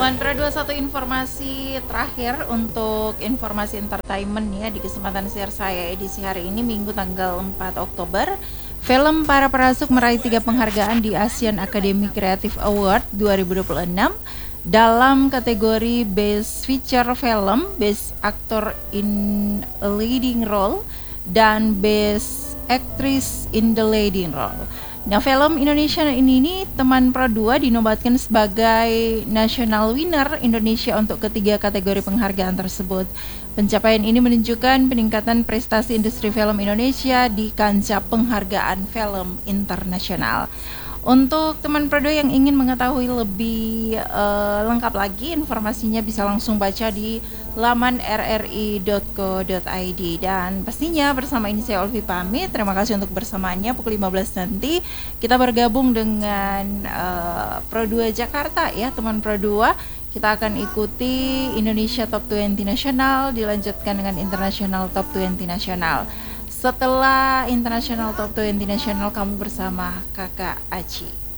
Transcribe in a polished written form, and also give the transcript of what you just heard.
Teman Pro 21 informasi terakhir untuk informasi entertainment ya di kesempatan share saya edisi hari ini Minggu tanggal 4 Oktober. Film Para Perasuk meraih 3 penghargaan di Asian Academy Creative Award 2026 dalam kategori Best Feature Film, Best Actor in a Leading Role, dan Best Actress in the Leading Role. Nah, film Indonesia ini Teman Pro 2 dinobatkan sebagai National Winner Indonesia untuk ketiga kategori penghargaan tersebut. Pencapaian ini menunjukkan peningkatan prestasi industri film Indonesia di kancah penghargaan film internasional. Untuk teman Pro 2 yang ingin mengetahui lebih lengkap lagi, informasinya bisa langsung baca di laman rri.co.id. Dan pastinya bersama ini saya Olvi pamit. Terima kasih untuk bersamaannya. Pukul 15 nanti kita bergabung dengan Pro 2 Jakarta ya, teman Pro 2. Kita akan ikuti Indonesia Top 20 Nasional, dilanjutkan dengan International Top 20 Nasional. Setelah International Top 20 Nasional, kamu bersama Kakak Aci.